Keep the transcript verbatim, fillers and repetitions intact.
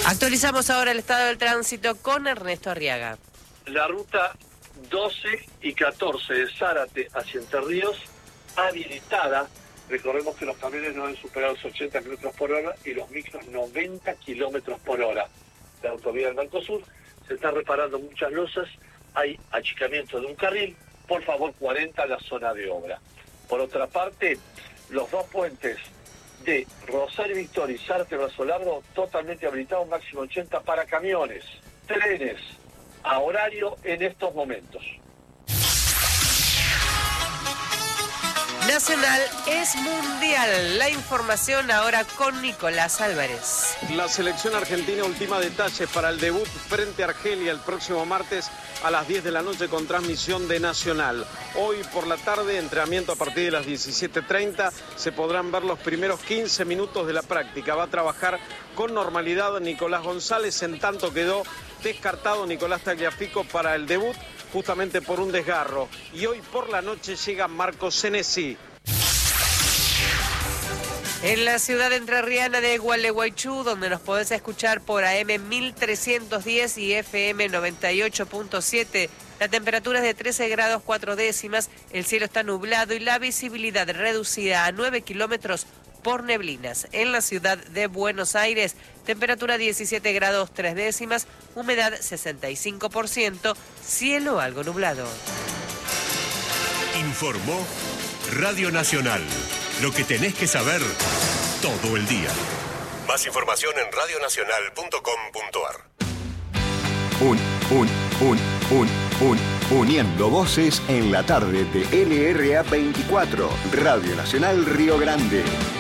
Actualizamos ahora el estado del tránsito con Ernesto Arriaga. La ruta doce y catorce de Zárate hacia Entre Ríos, habilitada. Recordemos que los camiones no han superado los ochenta kilómetros por hora y los micros noventa kilómetros por hora. La autovía del Mercosur, se están reparando muchas losas, hay achicamiento de un carril, por favor cuarenta la zona de obra. Por otra parte, los dos puentes de Rosario Victoria y Zárate Brazo Largo totalmente habilitados, máximo ochenta para camiones, trenes, a horario en estos momentos. Nacional es mundial. La información ahora con Nicolás Álvarez. La selección argentina ultima detalles para el debut frente a Argelia el próximo martes a las diez de la noche con transmisión de Nacional. Hoy por la tarde, entrenamiento a partir de las diecisiete treinta, se podrán ver los primeros quince minutos de la práctica. Va a trabajar con normalidad Nicolás González, en tanto quedó descartado Nicolás Tagliafico para el debut, justamente por un desgarro. Y hoy por la noche llega Marco Senesi. En la ciudad entrerriana de Gualeguaychú, donde nos podés escuchar por A M mil trescientos diez y F M noventa y ocho punto siete, la temperatura es de trece grados cuatro décimas, el cielo está nublado y la visibilidad reducida a nueve kilómetros por neblinas. En la ciudad de Buenos Aires, temperatura diecisiete grados tres décimas, humedad sesenta y cinco por ciento, cielo algo nublado. Informó Radio Nacional. Lo que tenés que saber todo el día. Más información en radio nacional punto com punto a r. Un, un, un, un, un, uniendo voces en la tarde de L R A veinticuatro, Radio Nacional Río Grande.